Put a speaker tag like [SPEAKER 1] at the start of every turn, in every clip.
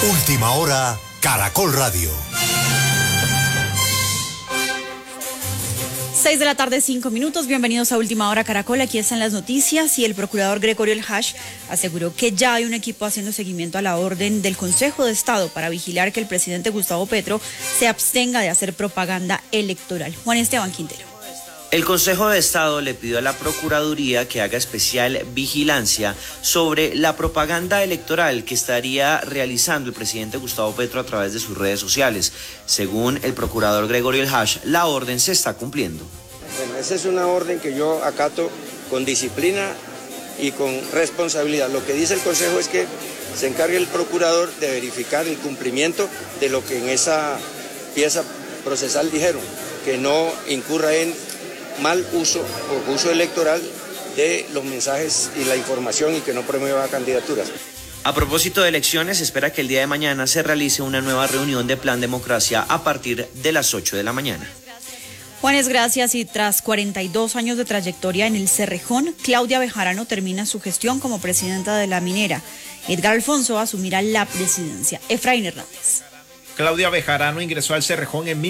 [SPEAKER 1] Última hora, Caracol Radio.
[SPEAKER 2] 6 de la tarde, 5 minutos. Bienvenidos a Última Hora Caracol. Aquí están las noticias y el procurador Gregorio El Hash aseguró que ya hay un equipo haciendo seguimiento a la orden del Consejo de Estado para vigilar que el presidente Gustavo Petro se abstenga de hacer propaganda electoral. Juan Esteban Quintero.
[SPEAKER 3] El Consejo de Estado le pidió a la Procuraduría que haga especial vigilancia sobre la propaganda electoral que estaría realizando el presidente Gustavo Petro a través de sus redes sociales. Según el procurador Gregorio El Hash, la orden se está cumpliendo.
[SPEAKER 4] Bueno, esa es una orden que yo acato con disciplina y con responsabilidad. Lo que dice el Consejo es que se encargue el procurador de verificar el cumplimiento de lo que en esa pieza procesal dijeron, que no incurra en mal uso o uso electoral de los mensajes y la información y que no promueva candidaturas.
[SPEAKER 3] A propósito de elecciones, se espera que el día de mañana se realice una nueva reunión de Plan Democracia a partir de las 8 de la mañana.
[SPEAKER 2] Juanes, gracias. Y tras 42 años de trayectoria en el Cerrejón, Claudia Bejarano termina su gestión como presidenta de la minera. Edgar Alfonso asumirá la presidencia. Efraín Hernández.
[SPEAKER 5] Claudia Bejarano ingresó al Cerrejón en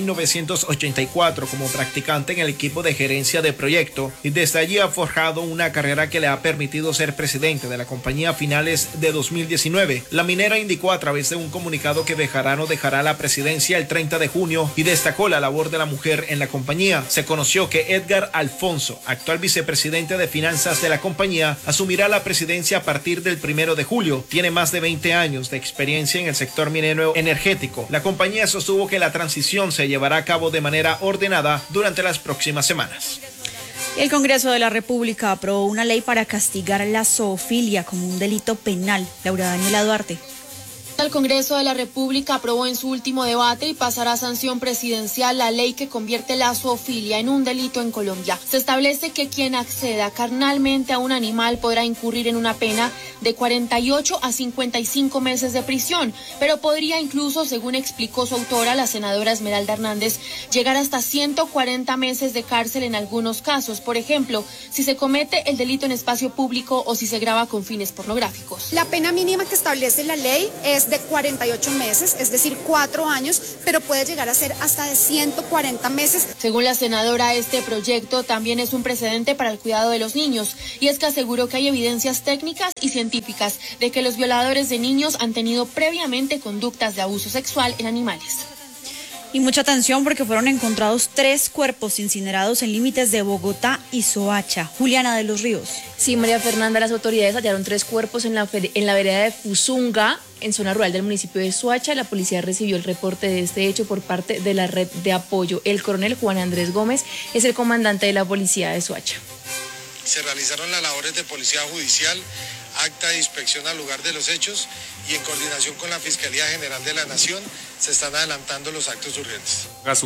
[SPEAKER 5] 1984 como practicante en el equipo de gerencia de proyecto y desde allí ha forjado una carrera que le ha permitido ser presidente de la compañía a finales de 2019. La minera indicó a través de un comunicado que Bejarano dejará la presidencia el 30 de junio y destacó la labor de la mujer en la compañía. Se conoció que Edgar Alfonso, actual vicepresidente de finanzas de la compañía, asumirá la presidencia a partir del 1 de julio. Tiene más de 20 años de experiencia en el sector minero energético. La compañía sostuvo que la transición se llevará a cabo de manera ordenada durante las próximas semanas.
[SPEAKER 2] El Congreso de la República aprobó una ley para castigar la zoofilia como un delito penal. Laura Daniela Duarte.
[SPEAKER 6] El Congreso de la República aprobó en su último debate y pasará a sanción presidencial la ley que convierte la zoofilia en un delito en Colombia. Se establece que quien acceda carnalmente a un animal podrá incurrir en una pena de 48 a 55 meses de prisión, pero podría incluso, según explicó su autora, la senadora Esmeralda Hernández, llegar hasta 140 meses de cárcel en algunos casos. Por ejemplo, si se comete el delito en espacio público o si se graba con fines pornográficos.
[SPEAKER 7] La pena mínima que establece la ley es de 48 meses, es decir, 4 años, pero puede llegar a ser hasta de 140 meses.
[SPEAKER 6] Según la senadora, este proyecto también es un precedente para el cuidado de los niños, y es que aseguró que hay evidencias técnicas y científicas de que los violadores de niños han tenido previamente conductas de abuso sexual en animales.
[SPEAKER 2] Y mucha atención porque fueron encontrados 3 cuerpos incinerados en límites de Bogotá y Soacha. Juliana de los Ríos.
[SPEAKER 8] Sí, María Fernanda, las autoridades hallaron 3 cuerpos en la vereda de Fusunga, en zona rural del municipio de Soacha. La policía recibió el reporte de este hecho por parte de la red de apoyo. El coronel Juan Andrés Gómez es el comandante de la policía de Soacha.
[SPEAKER 9] Se realizaron las labores de policía judicial, acta de inspección al lugar de los hechos y en coordinación con la Fiscalía General de la Nación se están adelantando los actos urgentes.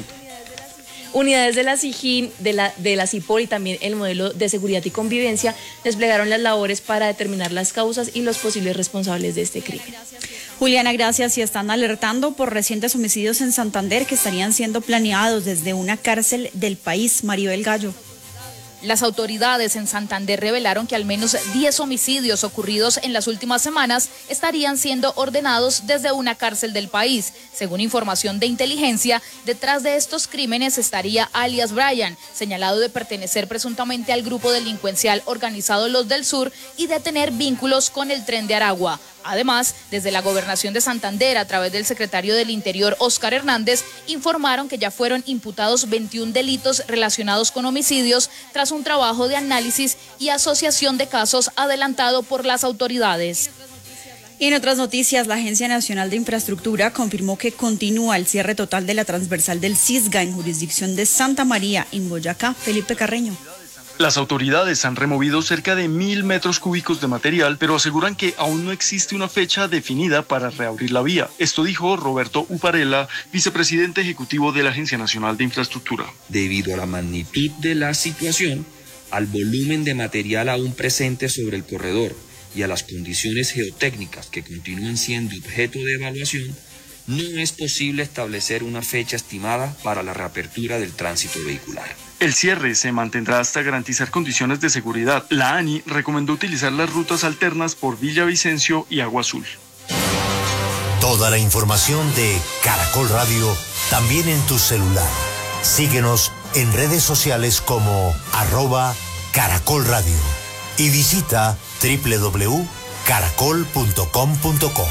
[SPEAKER 8] Unidades de la SIJIN, de la CIPOL y también el modelo de seguridad y convivencia desplegaron las labores para determinar las causas y los posibles responsables de este crimen.
[SPEAKER 2] Juliana, gracias. Y están alertando por recientes homicidios en Santander que estarían siendo planeados desde una cárcel del país. Maribel Gallo.
[SPEAKER 10] Las autoridades en Santander revelaron que al menos 10 homicidios ocurridos en las últimas semanas estarían siendo ordenados desde una cárcel del país. Según información de inteligencia, detrás de estos crímenes estaría alias Brian, señalado de pertenecer presuntamente al grupo delincuencial organizado Los del Sur y de tener vínculos con el Tren de Aragua. Además, desde la Gobernación de Santander, a través del secretario del Interior, Óscar Hernández, informaron que ya fueron imputados 21 delitos relacionados con homicidios tras un trabajo de análisis y asociación de casos adelantado por las autoridades.
[SPEAKER 2] Y en otras noticias, la Agencia Nacional de Infraestructura confirmó que continúa el cierre total de la transversal del Cisga en jurisdicción de Santa María, en Boyacá. Felipe Carreño.
[SPEAKER 11] Las autoridades han removido cerca de 1.000 metros cúbicos de material, pero aseguran que aún no existe una fecha definida para reabrir la vía. Esto dijo Roberto Uparella, vicepresidente ejecutivo de la Agencia Nacional de Infraestructura.
[SPEAKER 12] Debido a la magnitud de la situación, al volumen de material aún presente sobre el corredor y a las condiciones geotécnicas que continúan siendo objeto de evaluación, no es posible establecer una fecha estimada para la reapertura del tránsito vehicular.
[SPEAKER 11] El cierre se mantendrá hasta garantizar condiciones de seguridad. La ANI recomendó utilizar las rutas alternas por Villavicencio y Agua Azul.
[SPEAKER 1] Toda la información de Caracol Radio también en tu celular. Síguenos en redes sociales como @Caracol Radio y visita www.caracol.com.co.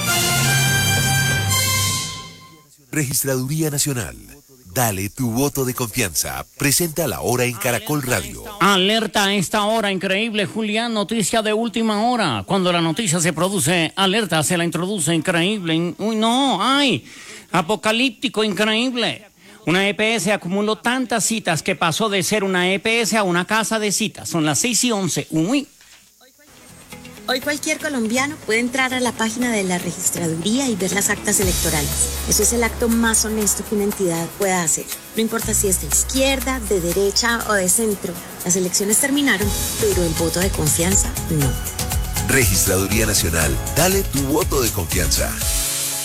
[SPEAKER 13] Registraduría Nacional. Dale tu voto de confianza. Presenta la hora en Caracol Radio.
[SPEAKER 14] Alerta a esta hora, increíble, Julián, noticia de última hora. Cuando la noticia se produce, alerta se la introduce, increíble. Uy, no, ay, apocalíptico, increíble. Una EPS acumuló tantas citas que pasó de ser una EPS a una casa de citas. Son las 6:11. Uy.
[SPEAKER 15] Hoy cualquier colombiano puede entrar a la página de la registraduría y ver las actas electorales. Eso es el acto más honesto que una entidad pueda hacer. No importa si es de izquierda, de derecha o de centro. Las elecciones terminaron, pero el voto de confianza no.
[SPEAKER 13] Registraduría Nacional. Dale tu voto de confianza.